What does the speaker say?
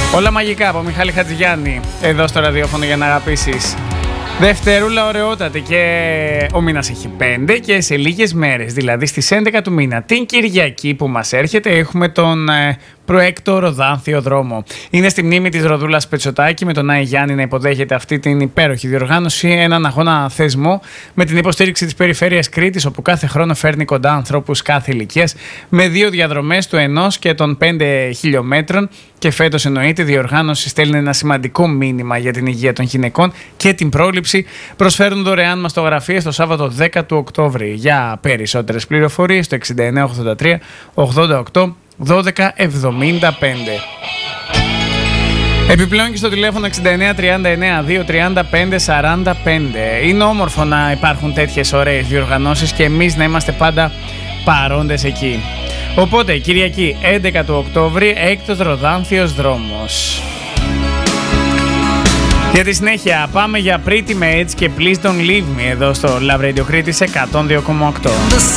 Όλα μαγικά από Μιχάλη Χατζηγιάννη, εδώ στο ραδιόφωνο για να αγαπήσεις. Δευτερούλα ωραιότατη και ο μήνας έχει 5 και σε λίγες μέρες, δηλαδή στις 11 του μήνα, την Κυριακή που μας έρχεται, έχουμε τον προέκτο Ροδάνθιο δρόμο. Είναι στη μνήμη της Ροδούλας Πετσοτάκη, με τον Άι Γιάννη να υποδέχεται αυτή την υπέροχη διοργάνωση, έναν αγώνα θεσμό με την υποστήριξη της Περιφέρειας Κρήτης, όπου κάθε χρόνο φέρνει κοντά ανθρώπους κάθε ηλικίας, με 2 διαδρομές του 1 και των 5 χιλιόμετρων. Και φέτος εννοείται η διοργάνωση στέλνει ένα σημαντικό μήνυμα για την υγεία των γυναικών και την πρόληψη. Προσφέρουν δωρεάν μαστογραφίες το Σάββατο 10 του Οκτώβρη. Για περισσότερες πληροφορίες στο 6983 88 12 75. Επιπλέον και στο τηλέφωνο 69 39 2 35 45. Είναι όμορφο να υπάρχουν τέτοιες ωραίες διοργανώσεις και εμείς να είμαστε πάντα παρόντες εκεί. Οπότε, Κυριακή 11 του Οκτώβρη, έκτος Ροδάνθιος δρόμος. Για τη συνέχεια πάμε για Pretty Mates και Please Don't Leave Me εδώ στο Love Radio Crete 102,8.